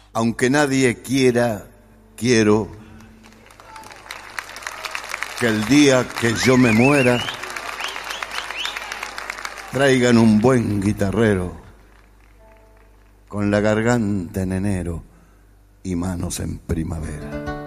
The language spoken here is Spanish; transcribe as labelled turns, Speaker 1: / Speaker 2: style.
Speaker 1: Aunque nadie quiera, quiero que el día que yo me muera traigan un buen guitarrero con la garganta en enero y manos en primavera.